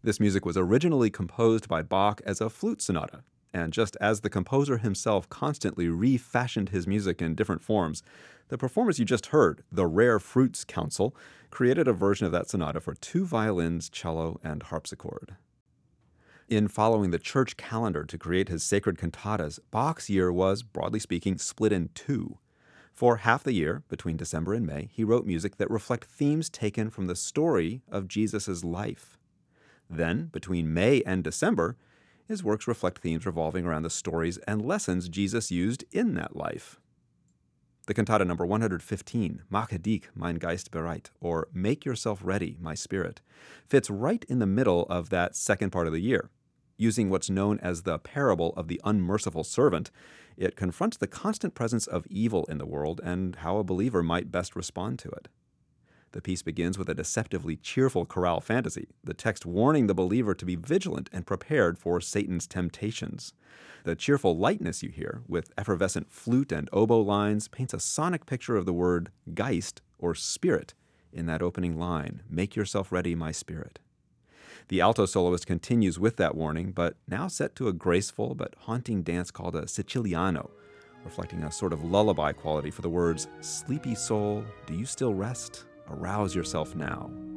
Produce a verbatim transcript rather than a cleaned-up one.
This music was originally composed by Bach as a flute sonata, and just as the composer himself constantly refashioned his music in different forms, the performers you just heard, the Rare Fruits Council, created a version of that sonata for two violins, cello, and harpsichord. In following the church calendar to create his sacred cantatas, Bach's year was, broadly speaking, split in two. For half the year, between December and May, he wrote music that reflect themes taken from the story of Jesus' life. Then, between May and December, his works reflect themes revolving around the stories and lessons Jesus used in that life. The cantata number one hundred fifteen, Mache dich, mein Geist bereit, or Make Yourself Ready, My Spirit, fits right in the middle of that second part of the year. Using what's known as the parable of the unmerciful servant, it confronts the constant presence of evil in the world and how a believer might best respond to it. The piece begins with a deceptively cheerful chorale fantasy, the text warning the believer to be vigilant and prepared for Satan's temptations. The cheerful lightness you hear, with effervescent flute and oboe lines, paints a sonic picture of the word Geist, or spirit, in that opening line, Make Yourself Ready, My Spirit. The alto soloist continues with that warning, but now set to a graceful but haunting dance called a Siciliano, reflecting a sort of lullaby quality for the words, Sleepy soul, do you still rest? Arouse yourself now.